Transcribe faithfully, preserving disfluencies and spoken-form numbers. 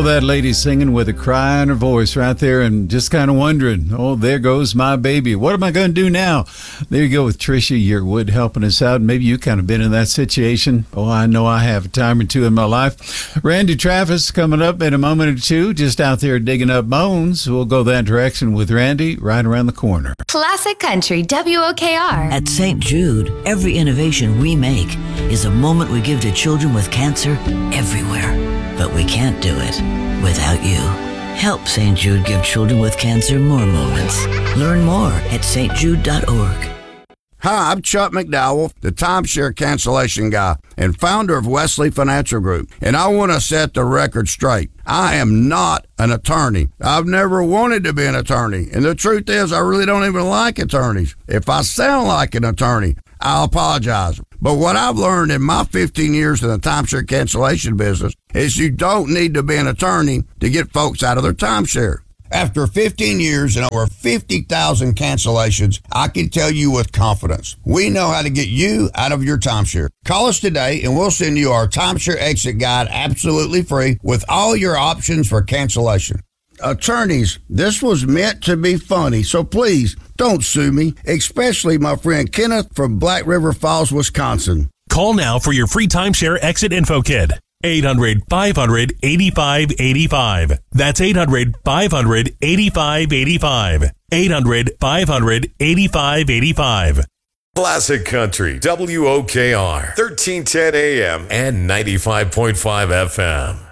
that lady singing with a cry in her voice right there and just kind of wondering, oh, there goes my baby. What am I going to do now? There you go with Tricia Yearwood helping us out. Maybe you kind of been in that situation. Oh, I know I have a time or two in my life. Randy Travis coming up in a moment or two, just out there digging up bones. We'll go that direction with Randy right around the corner. Classic Country W O K R. At Saint Jude, every innovation we make is a moment we give to children with cancer everywhere. But we can't do it without you. Help Saint Jude give children with cancer more moments. Learn more at s t jude dot org. Hi, I'm Chuck McDowell, the timeshare cancellation guy and founder of Wesley Financial Group. And I want to set the record straight. I am not an attorney. I've never wanted to be an attorney. And the truth is, I really don't even like attorneys. If I sound like an attorney, I'll apologize. But what I've learned in my fifteen years in the timeshare cancellation business is you don't need to be an attorney to get folks out of their timeshare. After fifteen years and over fifty thousand cancellations, I can tell you with confidence, we know how to get you out of your timeshare. Call us today and we'll send you our timeshare exit guide absolutely free with all your options for cancellation. Attorneys, this was meant to be funny, so please don't sue me, especially my friend Kenneth from Black River Falls, Wisconsin. Call now for your free timeshare exit info kit. eight hundred, five hundred, eighty-five eighty-five. That's eight hundred, five hundred, eighty-five eighty-five. eight hundred, five hundred, eighty-five eighty-five. Classic Country W O K R, thirteen ten A M and ninety-five point five F M.